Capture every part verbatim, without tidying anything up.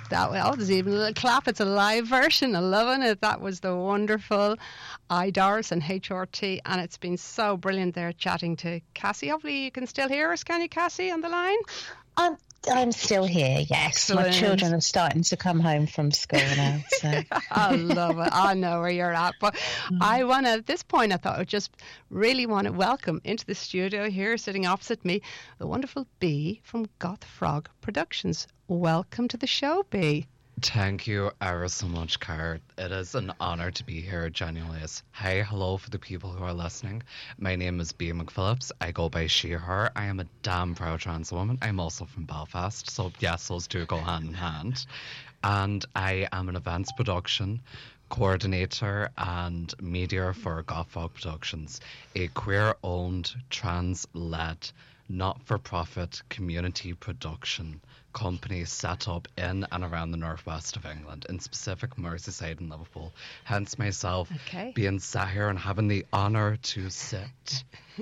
That well, there's even a little clap. It's a live version. I'm loving it. That was the wonderful I Doris and H R T, and it's been so brilliant there chatting to Cassie. Hopefully you can still hear us, can you, Cassie, on the line? I'm I'm still here, yes. Excellent. My children are starting to come home from school now. So. I love it. I know where you're at. But mm. I want to, at this point, I thought I would just really want to welcome into the studio here, sitting opposite me, the wonderful Bea from Goth Frog Productions. Welcome to the show, Bea. Thank you ever so much, Cara. It is an honour to be here, genuinely is. Hey, hello for the people who are listening. My name is Bea McPhillips. I go by she, her. I am a damn proud trans woman. I'm also from Belfast, so yes, those two go hand in hand. And I am an events production coordinator and media for Goth Frog Productions, a queer-owned, trans-led, not-for-profit community production company set up in and around the northwest of England, in specific Merseyside and Liverpool. Hence myself okay. being sat here and having the honour to sit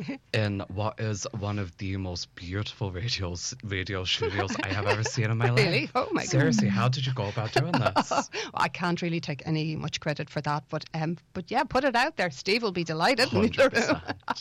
in what is one of the most beautiful radio, radio studios I have ever seen in my life. Really? Oh my God. Seriously, how did you go about doing this? Well, I can't really take any much credit for that, but um, but yeah, put it out there. Steve will be delighted. one hundred percent.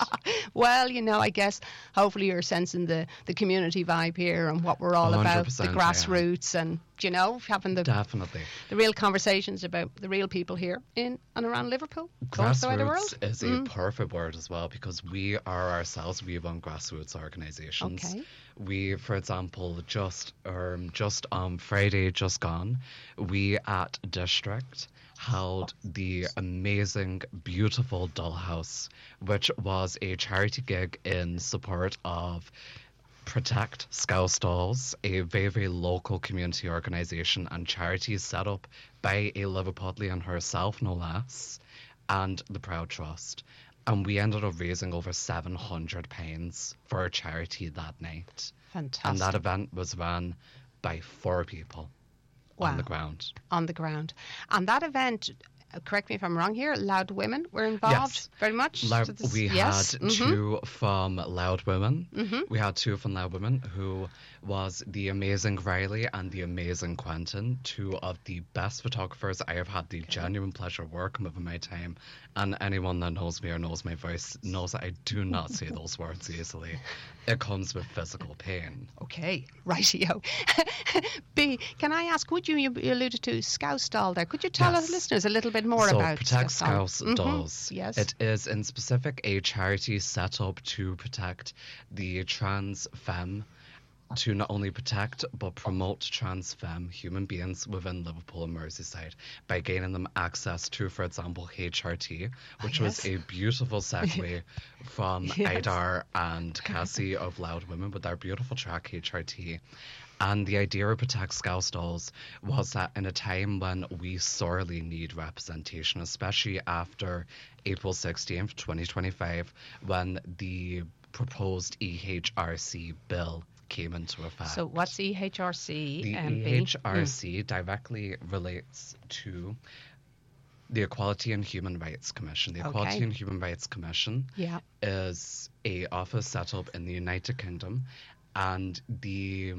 Well, you know, I guess hopefully you're sensing the, the community vibe here and what we're all about, the grassroots yeah. and, you know, having the Definitely. the real conversations about the real people here in and around Liverpool. Also the world. Grassroots is a mm. perfect word as well, because we are ourselves, we run grassroots organisations. Okay. We, for example, just um, just on Friday just gone, we at District held the amazing, beautiful Dollhouse, which was a charity gig in support of Protect Scouse Dolls, a very, very local community organisation and charity set up by a Liverpudlian herself, no less, and the Proud Trust. And we ended up raising over seven hundred pounds for a charity that night. Fantastic. And that event was run by four people wow. on the ground. On the ground. And that event, correct me if I'm wrong here, Loud Women were involved yes. very much? Loud, so this, we yes. had mm-hmm. two from Loud Women. Mm-hmm. We had two from Loud Women, who was the amazing Riley and the amazing Quentin, two of the best photographers I have had the okay. genuine pleasure of working with in my time. And anyone that knows me or knows my voice knows that I do not say those words easily. It comes with physical pain. Okay, rightio. Bea, can I ask, would you, you alluded to Scouse Doll there, could you tell yes. us listeners a little bit more so about Protect Scouse Scouse Dolls? Mm-hmm. Yes. It is in specific a charity set up to protect the trans femme, to not only protect but promote trans femme human beings within Liverpool and Merseyside by gaining them access to, for example, H R T, which oh, yes. was a beautiful segue from yes. Idar and Cassie of Loud Women with their beautiful track H R T. And the idea of Protect Scouse Dolls was that in a time when we sorely need representation, especially after April sixteenth, twenty twenty-five, when the proposed E H R C bill came into effect. So what's E H R C? The um, E H R C mm. directly relates to the Equality and Human Rights Commission. The Equality okay. and Human Rights Commission yeah. is a office set up in the United Kingdom, and the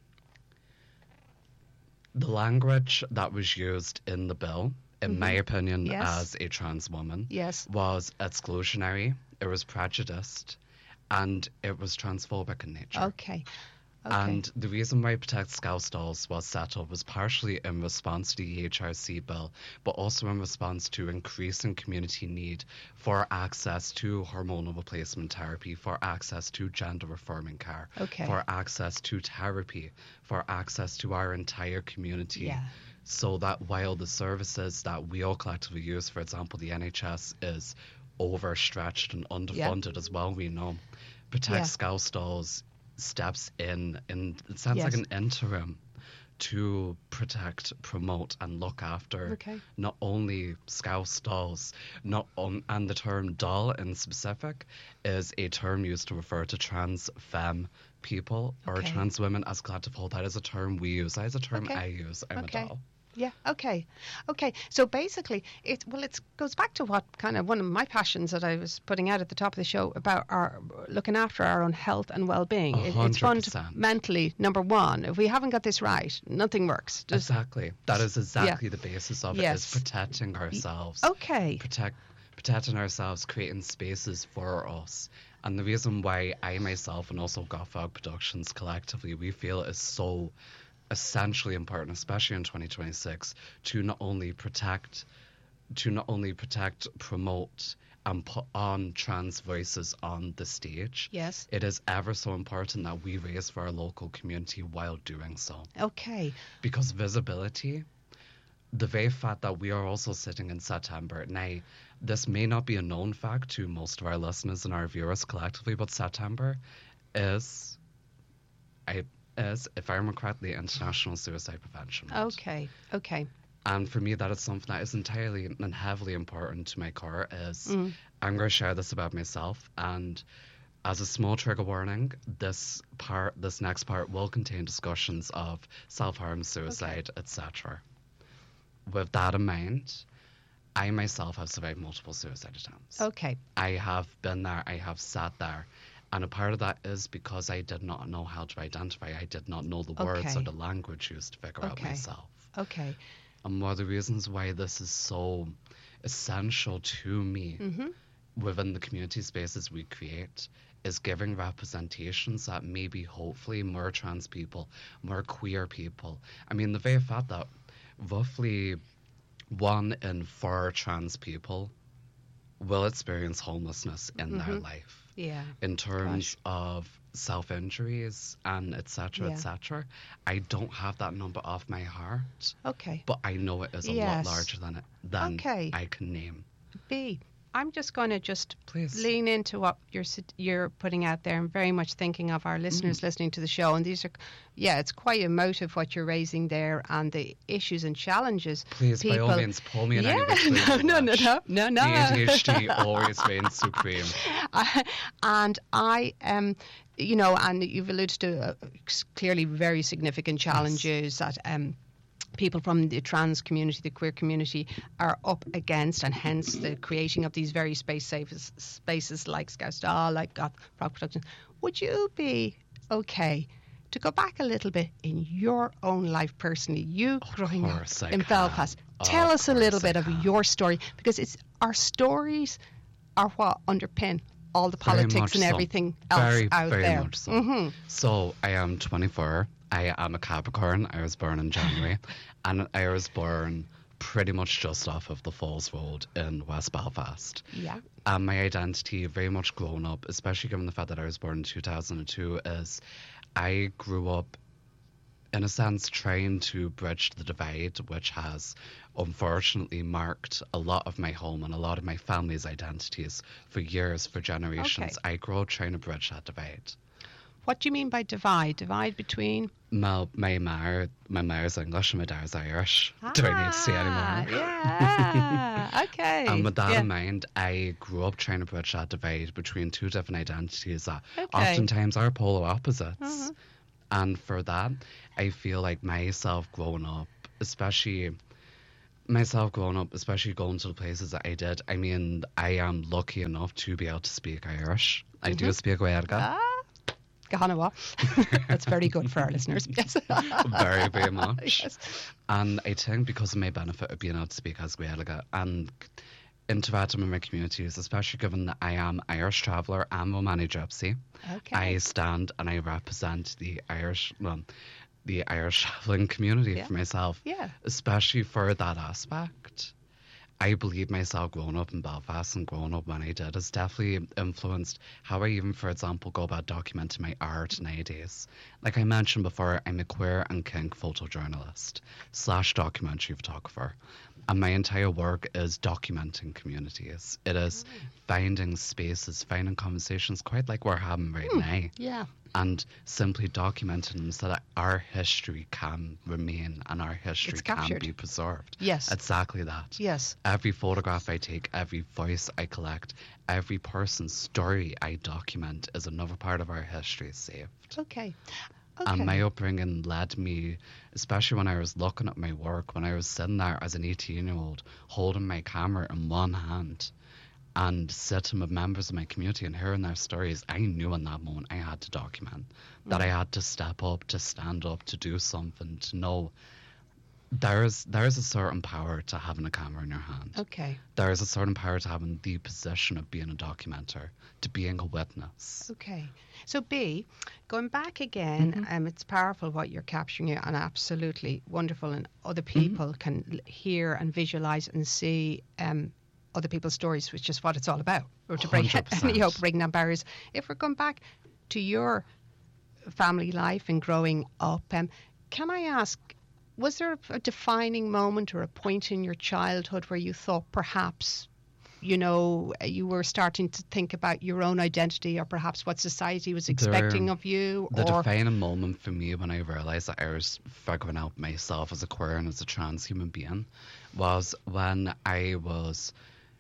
the language that was used in the bill, in mm-hmm. my opinion, yes. as a trans woman, yes. was exclusionary, it was prejudiced, and it was transphobic in nature. Okay. Okay. And the reason why Protect Scouse Dolls was set up was partially in response to the E H R C bill, but also in response to increasing community need for access to hormonal replacement therapy, for access to gender affirming care, okay. for access to therapy, for access to our entire community. Yeah. So that while the services that we all collectively use, for example, the N H S is overstretched and underfunded yeah. as well, we know, Protect yeah. Scouse Dolls steps in, in it sounds yes. like an interim to protect, promote and look after okay. not only Scouse dolls, not on, and the term doll in specific is a term used to refer to trans femme people or okay. trans women. As glad to hold that is a term we use. That is a term okay. I use. I'm okay. a doll. Yeah. Okay. Okay. So basically, it well, it goes back to what kind of one of my passions that I was putting out at the top of the show about our looking after our own health and well-being. A It, hundred it's percent. fundamentally number one. If we haven't got this right, nothing works. Just- Exactly. That is exactly the basis of it, Yes. is protecting ourselves. Okay. Protect, protecting ourselves, creating spaces for us. And the reason why I myself and also Gothfrog Productions collectively, we feel is so essentially important, especially in twenty twenty-six, to not only protect, to not only protect, promote, and put on trans voices on the stage. Yes. It is ever so important that we raise for our local community while doing so. Okay. Because visibility, the very fact that we are also sitting in September. Now, this may not be a known fact to most of our listeners and our viewers collectively, but September is, I is, if I remember correctly, International Suicide Prevention Month. Okay. Okay. And for me, that is something that is entirely and heavily important to my core. Is Mm. I'm going to share this about myself, and as a small trigger warning, this part, this next part, will contain discussions of self-harm, suicide, et cetera. With that in mind, I myself have survived multiple suicide attempts. Okay. I have been there, I have sat there. And a part of that is because I did not know how to identify. I did not know the words Okay. or the language used to figure out Okay. myself. Okay. And one of the reasons why this is so essential to me Mm-hmm. within the community spaces we create is giving representations that maybe hopefully more trans people, more queer people. I mean, the very fact that roughly one in four trans people will experience homelessness in their Mhm. life Yeah. in terms of self-injuries and et cetera, Yeah. et cetera. I don't have that number off my heart, Okay. but I know it is a Yes. lot larger than it than Okay. I can name. B. I'm just going to just Please. lean into what you're sit- you're putting out there. I'm very much thinking of our listeners Mm. listening to the show, and these are, yeah, it's quite emotive what you're raising there, and the issues and challenges. Please, by all people- means, pull me in Yeah, any which way no, you no, no, wish. no, no, no. A D H D always reigns supreme. I- and I um you know, and you've alluded to uh, clearly very significant challenges that um people from the trans community, the queer community, are up against, and hence the creating of these very space safe spaces like Scousdal, like Goth Frog Productions. Would you be okay to go back a little bit in your own life personally, you growing up course I in can. Belfast? Of Tell us a little course I bit of can. your story, because it's our stories are what underpin all the Very politics much and so. everything else Very, out very there. much so. hmm So I am twenty-four. I am a Capricorn. I was born in January, and I was born pretty much just off of the Falls Road in West Belfast. Yeah. And my identity, very much grown up, especially given the fact that I was born in two thousand two, is I grew up, in a sense, trying to bridge the divide, which has unfortunately marked a lot of my home and a lot of my family's identities for years, for generations. Okay. I grew up trying to bridge that divide. What do you mean by divide? Divide between? My, my mother, my mother's English and my dad's Irish. Do I need to say Ah, anymore? Yeah. Okay. And with that yeah. in mind, I grew up trying to bridge that divide between two different identities that Okay. oftentimes are polar opposites. Mhm. And for that, I feel like myself growing up, especially myself growing up, especially going to the places that I did, I mean, I am lucky enough to be able to speak Irish. I do speak Gaeilge. Ah, Gahanawa. That's very good for our listeners. Yes. Very, very much. Yes. And I think because of my benefit of being able to speak as Gaeilge and interacting with my communities, especially given that I am Irish traveller and Romani Gypsy, Okay. I stand and I represent the Irish, well, the Irish travelling community Yeah. for myself, Yeah. especially for that aspect. I believe myself growing up in Belfast and growing up when I did has definitely influenced how I even, for example, go about documenting my art nowadays. Like I mentioned before, I'm a queer and kink photojournalist slash documentary photographer. And my entire work is documenting communities. It is finding spaces, finding conversations quite like we're having right now, Yeah. and simply documenting them so that our history can remain and our history It's can captured. be preserved. Yes. Exactly that. Yes. Every photograph I take, every voice I collect, every person's story I document is another part of our history saved. Okay. And my Okay. upbringing led me, especially when I was looking at my work, when I was sitting there as an eighteen year old holding my camera in one hand and sitting with members of my community and hearing their stories, I knew in that moment I had to document, that I had to step up, to stand up, to do something, to know there's there's a certain power to having a camera in your hand. Okay. There is a certain power to having the position of being a documenter, to being a witness. Okay. So B, going back again, Mm-hmm. um, it's powerful what you're capturing here and absolutely wonderful, and other Mm-hmm. people can l- hear and visualize and see um, other people's stories, which is what it's all about, or to break one hundred percent. any hope, breaking down barriers. If we're going back to your family life and growing up, um, can I ask, was there a defining moment or a point in your childhood where you thought perhaps, you know, you were starting to think about your own identity or perhaps what society was expecting There- of you? The or defining moment for me when I realised that I was figuring out myself as a queer and as a trans human being was when I was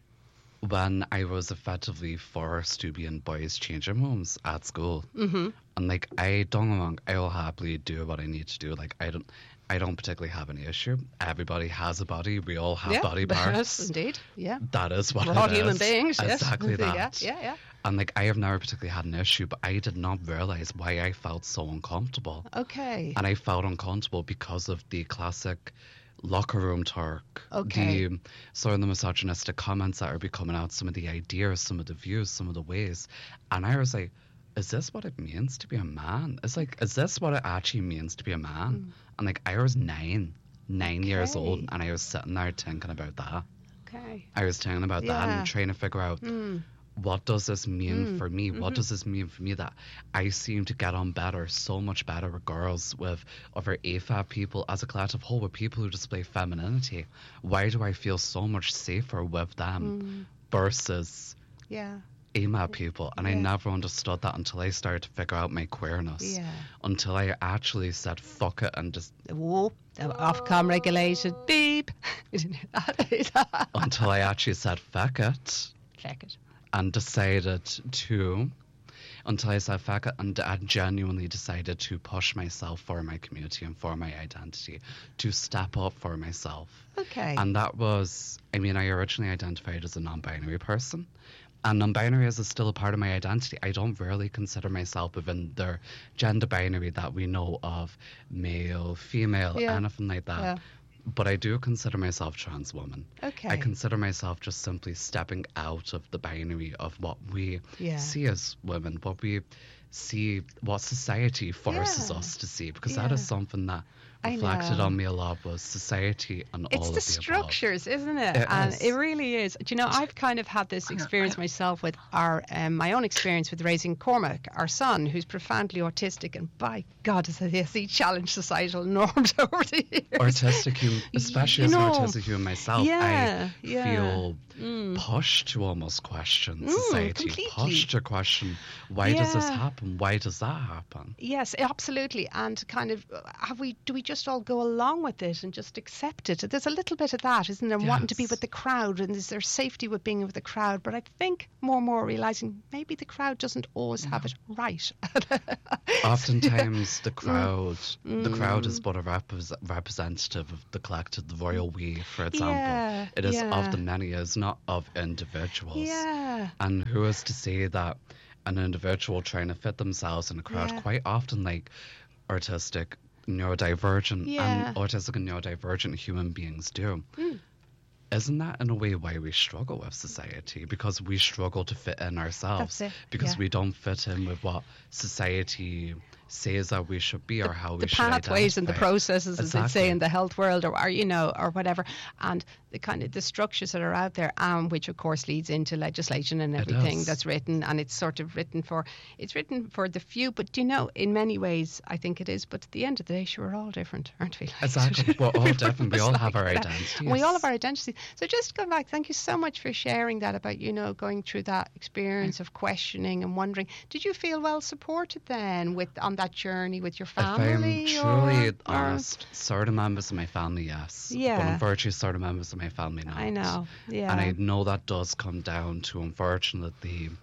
when I was effectively forced to be in boys' changing rooms at school. Mm-hmm. And like I don't get me wrong, I will happily do what I need to do. Like I don't I don't particularly have any issue. Everybody has a body. We all have yeah, body yes, parts. indeed. Yeah. That is what We're it all human is. beings. Yes. Exactly Yeah, that. yeah, yeah. And like I have never particularly had an issue, but I did not realize why I felt so uncomfortable. Okay. And I felt uncomfortable because of the classic locker room talk, Okay. the sort of the misogynistic comments that are be coming out, some of the ideas, some of the views, some of the ways. And I was like, is this what it means to be a man? It's like, is this what it actually means to be a man? And like I was nine, nine years old, Okay. and I was sitting there thinking about that. Okay. I was thinking about that Yeah. and trying to figure out Mm. what does this mean Mm, for me? What mhm. does this mean for me that I seem to get on better, so much better with girls, with other A F A B people as a collective whole, with people who display femininity? Why do I feel so much safer with them versus Yeah. A M A B people? And I Yeah. never understood that until I started to figure out my queerness. Yeah. Until I actually said fuck it and just Whoop. Ofcom regulated. Beep. You didn't hear that? until I actually said fuck it. Check it. And decided to, until I said fuck it, and I genuinely decided to push myself for my community and for my identity, to step up for myself. Okay. And that was, I mean, I originally identified as a non-binary person, and non-binary is still a part of my identity. I don't really consider myself within the gender binary that we know of, male, female, Yeah. anything like that. Yeah. But I do consider myself trans woman. Okay. I consider myself just simply stepping out of the binary of what we Yeah. see as women, what we see, what society forces Yeah. us to see, because that Yeah. is something that I reflected know. on me a lot was society and It's all the of the structures, isn't it? It and is. it really is. Do you know, I've kind of had this experience myself with our, um, my own experience with raising Cormac, our son, who's profoundly autistic, and by God, has he challenged societal norms over the years. Autistic human, especially You as know, an autistic human myself, yeah, I yeah. feel Mm. pushed to almost question Mm, society, completely. pushed to question why does this Yeah. happen? Why does that happen? Yes, absolutely. And kind of, uh, have we? Do we just all go along with it and just accept it? There's a little bit of that, isn't there? Wanting to be Yes. with the crowd, and is there safety with being with the crowd? But I think more and more realizing maybe the crowd doesn't always have it right. Oftentimes, the crowd, Mm. the crowd is but a repres representative of the collective, the royal we, for example. Yeah, It is yeah. of the many, it is not of individuals. Yeah. And who is to say that an individual trying to fit themselves in a crowd, Yeah. quite often like artistic, neurodivergent, Yeah. and autistic and neurodivergent human beings do. Mm. Isn't that in a way why we struggle with society? Because we struggle to fit in ourselves. That's it, Because yeah. we don't fit in with what society says that we should be or how we the should pathways and the identify. processes, as they say Exactly. in the health world, or, or you know, or whatever, and the kind of the structures that are out there, um, which of course leads into legislation and It everything does. that's written, and it's sort of written for, it's written for the few. But you know, in many ways, I think it is. But at the end of the day, sure, we're all different, aren't we? Like, Exactly. We're all different. We all It's have our like that. identities. We all have our identities. So just go back. Thank you so much for sharing that about, you know, going through that experience of questioning and wondering. Did you feel well supported then with on that journey with your If I'm family? truly or, or- honest, certain members of my family, yes. But Yeah. unfortunately, certain members of my family, not. I know. Yeah. And I know that does come down to, unfortunately,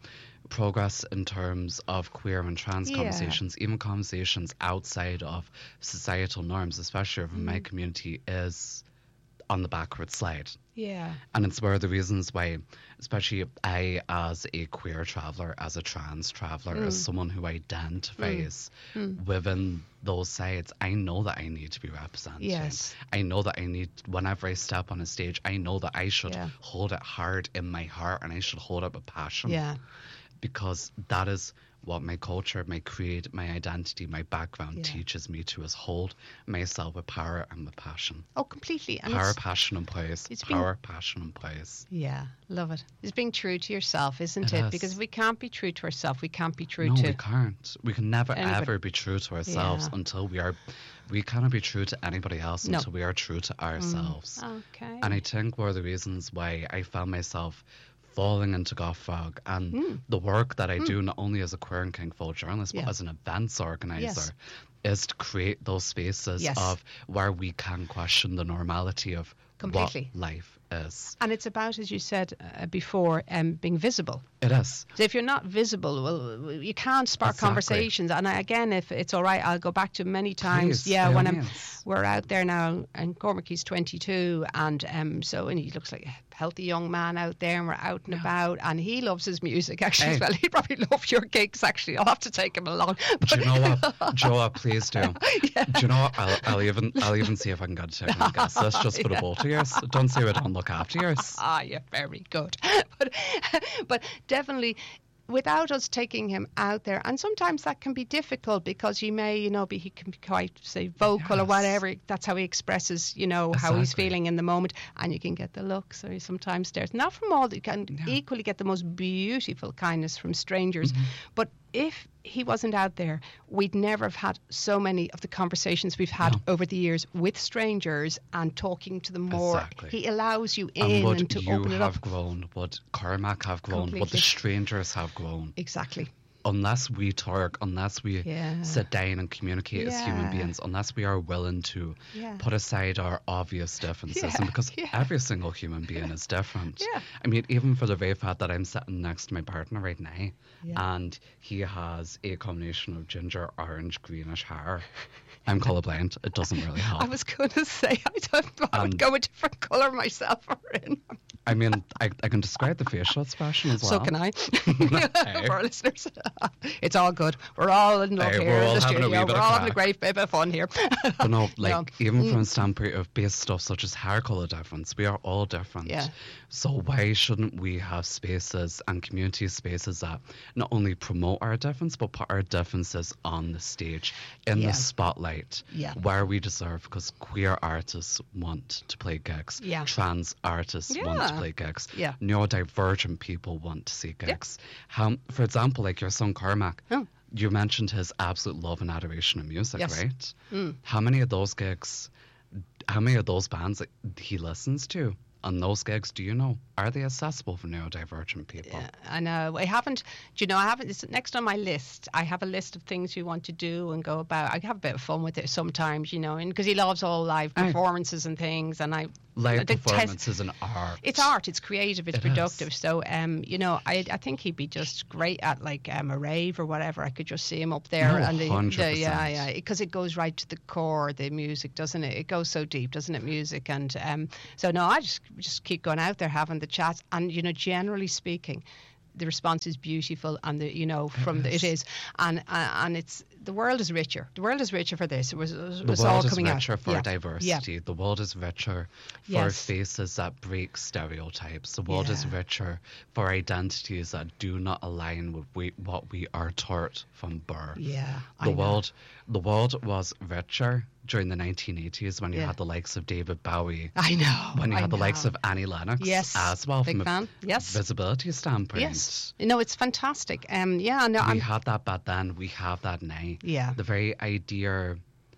progress in terms of queer and trans Yeah. conversations, even conversations outside of societal norms, especially within my community, is on the backward slide. Yeah. And it's one of the reasons why, especially I, as a queer traveller, as a trans traveller, as someone who identifies within those sides, I know that I need to be represented. Yes. I know that I need, whenever I step on a stage, I know that I should Yeah. hold it hard in my heart and I should hold it with passion. Yeah. Because that is what my culture, my creed, my identity, my background Yeah. teaches me to, is hold myself with power and with passion. Oh, completely. And Power, it's, passion, and praise. it's been- Power, passion, and praise. yeah, love it. It's being true to yourself, isn't It it? is. Because if we can't be true to ourselves, we can't be true No, to we can't. We can never anybody. ever be true to ourselves Yeah. until we are. We cannot be true to anybody else No. until we are true to ourselves. Okay. And I think one of the reasons why I found myself falling into Goth Frog and the work that I do, not only as a queer and king folk journalist, Yeah. but as an events organizer, Yes. is to create those spaces Yes. of where we can question the normality of Completely. what life is. And it's about, as you said uh, before, um, being visible. It is. So if you're not visible, well, you can't spark Exactly. conversations. And I, again, if it's all right, I'll go back to many times. Please, yeah, by when all I'm, means. we're out there now, and Cormac, he's twenty-two, and um, so and he looks like a healthy young man out there, and we're out and about, and he loves his music actually as Hey. well. He'd probably love your gigs actually. I'll have to take him along. But, Do you know what? Do you know what? Please do. Yeah. Do you know what? I'll, I'll even I'll even see if I can get a technical guess. That's just for the both of yours. Don't say we don't look after yours. Ah, yeah, very good. But, but definitely, without us taking him out there, and sometimes that can be difficult because you may, you know, be he can be quite say vocal or Yes. whatever. That's how he expresses, you know, how he's Exactly. feeling in the moment, and you can get the looks. Or sometimes there's not from all. You can equally get the most beautiful kindness from strangers, Mm-hmm. but if he wasn't out there, we'd never have had so many of the conversations we've had No. over the years with strangers and talking to them more. Exactly. He allows you And in would and to you open it up. have grown? Would Cormac have grown? Would the Completely. strangers have grown? Exactly. Unless we talk, unless we Yeah. sit down and communicate as human Yeah. beings, unless we are willing to Yeah. put aside our obvious differences, Yeah, and because yeah. every single human being is different. Yeah. I mean, even for the very fact that I'm sitting next to my partner right now, Yeah. and he has a combination of ginger, orange, greenish hair. I'm colourblind. It doesn't really help. I was going to say I don't know. I would Um, go a different colour myself. In. I mean, I, I can describe the facial expression as well. So can I. Hey. For our listeners, it's all good. We're all in love Hey, here we're in all the having a studio. wee bit We're of all having a crack. great bit of fun here. But no, like No. even Mm. from a standpoint of base stuff such as hair colour difference, we are all different. Yeah. So why shouldn't we have spaces and community spaces that not only promote our difference but put our differences on the stage, in Yeah. the spotlight, Yeah. where we deserve? Because queer artists want to play gigs. Yeah. Trans artists want to Yeah. play gigs. Yeah. Neurodivergent people want to see gigs. How, for example, like your son Cormac. Oh. You mentioned his absolute love and adoration of music, Yes. right? Mm. How many of those gigs, how many of those bands that he listens to on those gigs, do you know? Are they accessible for neurodivergent people? Yeah, I know. I haven't, do you know, I haven't, it's next on my list. I have a list of things we want to do and go about. I have a bit of fun with it sometimes, you know, and because he loves all live Aye. performances and things. And I, Live I detest- performances and art. It's art, it's creative, it's It productive. is. So, um, you know, I I think he'd be just great at like um, a rave or whatever. I could just see him up there. No, and the, one hundred the- yeah, percent. yeah, because it goes right to the core, the music, doesn't it? It goes so deep, doesn't it, music? And um, so, no, I just just keep going out there having the chats. And, you know, generally speaking, the response is beautiful, and the you know from the, it is, and uh, and it's the world is richer. The world is richer for this. It was, it was The all world is coming richer out. for Yeah. diversity. Yeah. The world is richer for Yes. faces that break stereotypes. The world is Yeah. richer for identities that do not align with we, what we are taught from birth. Yeah, I The know. world, the world was richer during the nineteen eighties when you Yeah. had the likes of David Bowie, I know. when you I had the likes know. of Annie Lennox, Yes, as well big from fan. a Yes. visibility standpoint. Yes, no, it's fantastic. Um, yeah, no, We I'm. had that back then. We have that now. Yeah. The very idea.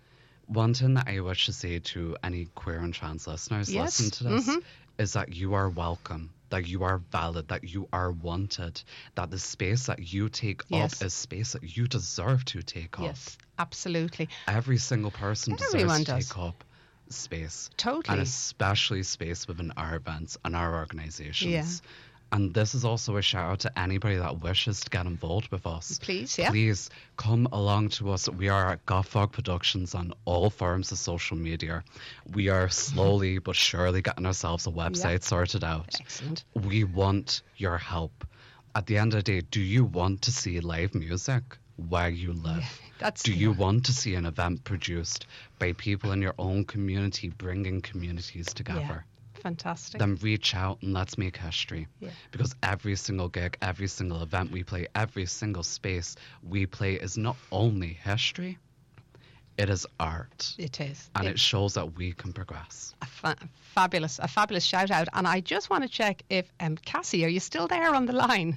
One thing that I wish to say to any queer and trans listeners Yes. listening to this Mhm. is that you are welcome, that you are valid, that you are wanted, that the space that you take Yes. up is space that you deserve to take up. Yes, absolutely, Every single person Everyone deserves to does. take up space. totally. And especially space within our events and our organisations. And this is also a shout out to anybody that wishes to get involved with us. Please, yeah. Please come along to us. We are at Gothfrog Productions on all forms of social media. We are slowly but surely getting ourselves a website Yep. sorted out. Excellent. We want your help. At the end of the day, do you want to see live music where you live? That's Do you want to see an event produced by people in your own community, bringing communities together? fantastic. Then reach out and let's make history. Yeah. Because every single gig, every single event we play, every single space we play is not only history, it is art. It is. And It- it shows that we can progress. a fa- fabulous, a fabulous shout out. And I just want to check if um, Cassie, are you still there on the line?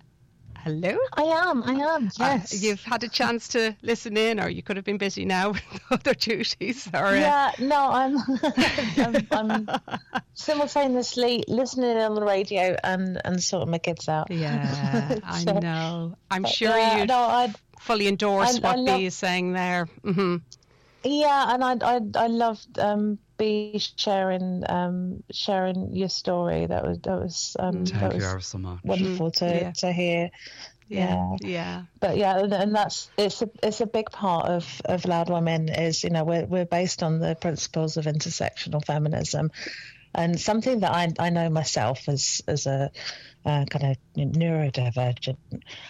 Hello? I am, I am, yes. Uh, you've had a chance to listen in, or you could have been busy now with other duties. Or, uh, Yeah, no, I'm, I'm, I'm simultaneously listening on the radio and, and sorting my kids out. Yeah, I So, know. I'm sure yeah, you no, I, fully endorse I- I what love- Bea is saying there. hmm yeah, and I, I, I loved um, Bea sharing, um, sharing your story. That was, that was, um, that Thank you was ever so much. wonderful to, Yeah. to hear. Yeah, Yeah. yeah, But yeah, and, and that's it's a it's a big part of, of Loud Women is, you know, we're we're based on the principles of intersectional feminism, and something that I I know myself as as a uh, kind of neurodivergent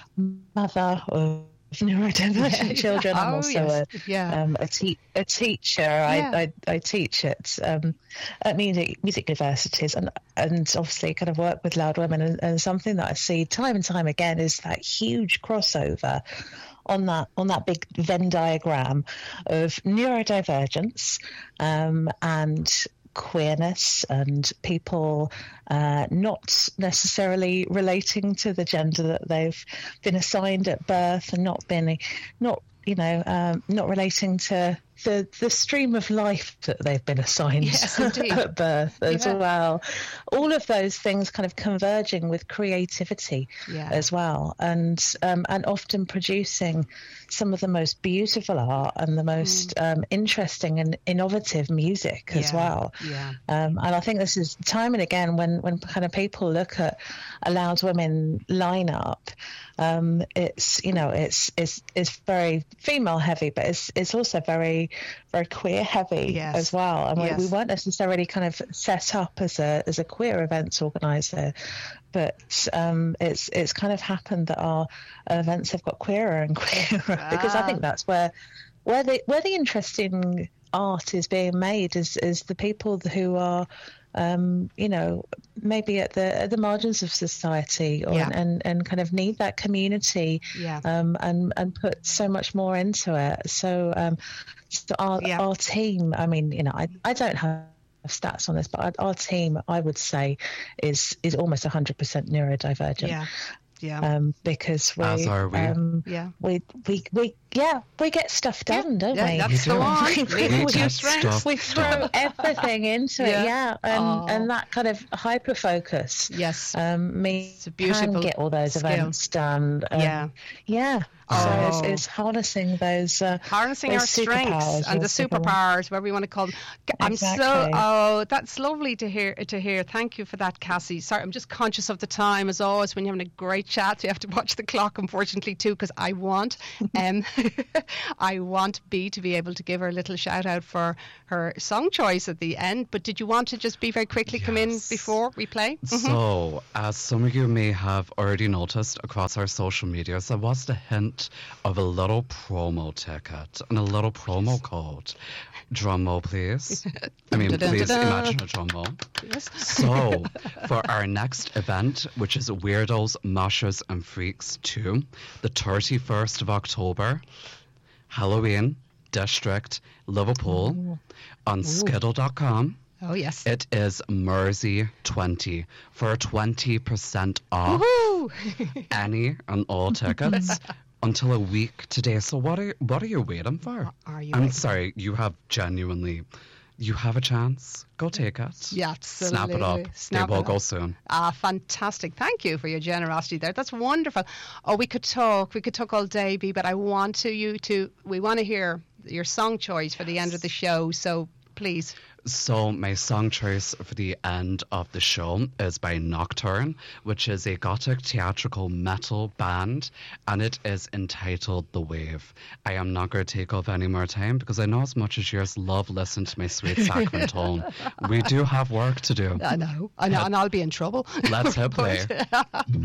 mother of neurodivergent children. I'm Oh, also yes. a Yeah. um, a, te- a teacher. Yeah. I, I I teach at um, at music music universities, and and obviously kind of work with Loud Women. And, and something that I see time and time again is that huge crossover on that on that big Venn diagram of neurodivergence um, and queerness and people uh, not necessarily relating to the gender that they've been assigned at birth, and not been not you know um, not relating to the the stream of life that they've been assigned Yes, indeed. at birth as Yeah. well. All of those things kind of converging with creativity Yeah. as well, and um, and often producing some of the most beautiful art and the most um, interesting and innovative music as Yeah. well. Yeah. Um, and I think this is time and again when, when kind of people look at a Loud Women lineup, um, it's you know it's it's it's very female heavy, but it's it's also very very queer heavy Yes. as well. And Yes. we, we weren't necessarily kind of set up as a as a queer events organizer, but um, it's it's kind of happened that our events have got queerer and queerer because I Ah. think that's where where the where the interesting art is being made is is the people who are um, you know maybe at the at the margins of society or Yeah. and and kind of need that community Yeah. um, and and put so much more into it. So um, so our Yeah. our team, I mean, you know, I I don't have stats on this, but our, our team, I would say, is is almost one hundred percent neurodivergent. Yeah. Yeah. Um, because we, As are we. Um, Yeah. we, we, we, yeah, we get stuff done, don't Yeah, we? that's the do. one. We- Leave we it to your get strengths. stuff we throw done. everything into Yeah. it, yeah, and Oh. and that kind of hyper focus. Yes. Um, me It's a beautiful can get all those skill. events done. Um, Yeah. yeah. Oh. So it's, it's harnessing those. Uh, Harnessing those our strengths superpowers, and the those super- superpowers, whatever you want to call them. G- I'm so Exactly. oh, that's lovely to hear. To hear, thank you for that, Cassie. Sorry, I'm just conscious of the time as always when you're having a great chat. So you have to watch the clock, unfortunately, too, because I want, um, I want Bea to be able to give her a little shout out for her song choice at the end. But did you want to just be very quickly come in Yes. before we play? Mhm. So, as some of you may have already noticed across our social medias, there was the hint of a little promo ticket and a little promo code. Drum roll, please. I mean, Dun-dun-dun-dun. please imagine a drum roll. Yes. So, for our next event, which is Weirdos, Moshers and Freaks two, the thirty-first of October, Halloween, District, Liverpool, on skiddle dot com. Oh yes. It is Mersey twenty for twenty percent off Woohoo! any and all tickets until a week today. So what are what are you waiting for? Are you I'm waiting? sorry, you have genuinely, you have a chance. Go take it. Yeah, Snap it absolutely. up. Snap they will it go up. soon. Ah, fantastic. Thank you for your generosity there. That's wonderful. Oh, we could talk. We could talk all day, Bea, but I want to you to, we want to hear your song choice for the end of the show. So please. So my song choice for the end of the show is by Nocturne, which is a gothic theatrical metal band, and it is entitled The Wave. I am not going to take up any more time because I know as much as yours love listening to my sweet saccharine tone, we do have work to do. I know, I know, and I'll be in trouble. Let's hit play.